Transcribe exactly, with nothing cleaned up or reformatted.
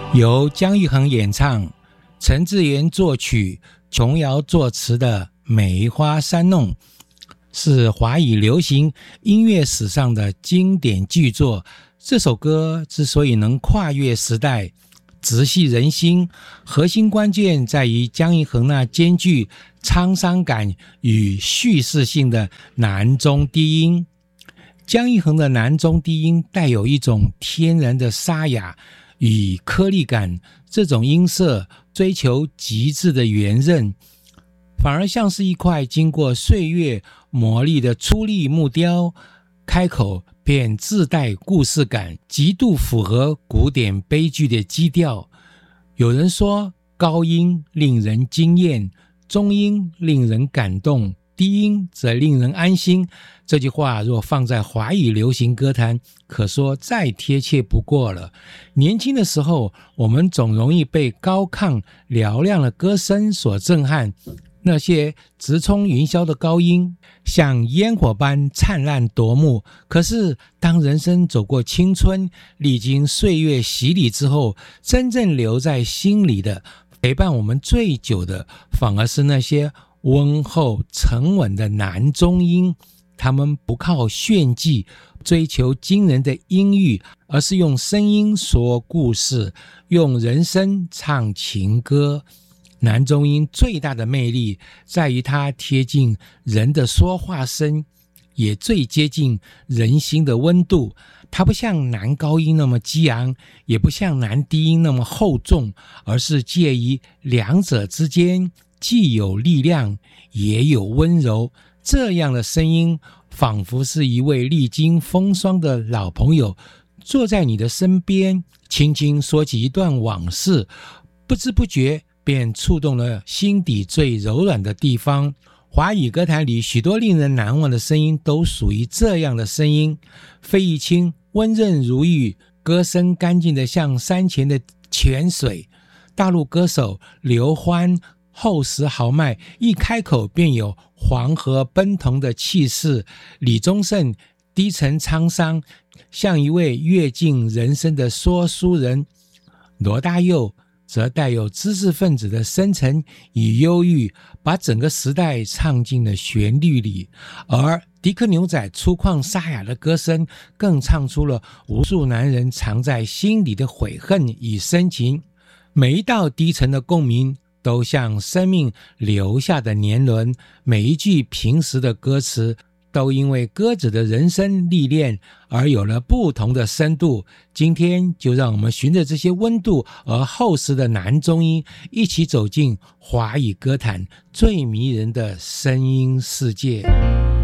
由姜育恒演唱，陈智妍作曲，琼瑶作词的《梅花三弄》是华语流行音乐史上的经典巨作。这首歌之所以能跨越时代，直系人心，核心关键在于姜育恒那兼具沧桑感与叙事性的男中低音。姜育恒的男中低音带有一种天然的沙哑与颗粒感，这种音色追求极致的圆润，反而像是一块经过岁月磨砺的粗砺木雕，开口便自带故事感，极度符合古典悲剧的基调。有人说高音令人惊艳，中音令人感动，低音则令人安心。这句话若放在华语流行歌坛，可说再贴切不过了。年轻的时候，我们总容易被高亢嘹亮的歌声所震撼，那些直冲云霄的高音像烟火般灿烂夺目。可是当人生走过青春，历经岁月洗礼之后，真正留在心里的，陪伴我们最久的，反而是那些温厚沉稳的男中音。他们不靠炫技追求惊人的音域，而是用声音说故事，用人声唱情歌。男中音最大的魅力在于它贴近人的说话声，也最接近人心的温度。它不像男高音那么激昂，也不像男低音那么厚重，而是介于两者之间，既有力量也有温柔。这样的声音仿佛是一位历经风霜的老朋友，坐在你的身边，轻轻说起一段往事，不知不觉便触动了心底最柔软的地方。华语歌坛里许多令人难忘的声音都属于这样的声音。费玉清温润如玉，歌声干净的像山前的泉水。大陆歌手刘欢厚实豪迈，一开口便有黄河奔腾的气势。李宗盛低沉沧桑，像一位阅尽人生的说书人。罗大佑则带有知识分子的深沉与忧郁，把整个时代唱进了旋律里。而迪克牛仔粗犷沙哑的歌声，更唱出了无数男人藏在心里的悔恨与深情。每一道低沉的共鸣都像生命留下的年轮，每一句平时的歌词都因为歌者的人生历练而有了不同的深度。今天就让我们循着这些温度而厚实的男中音，一起走进华语歌坛最迷人的声音世界。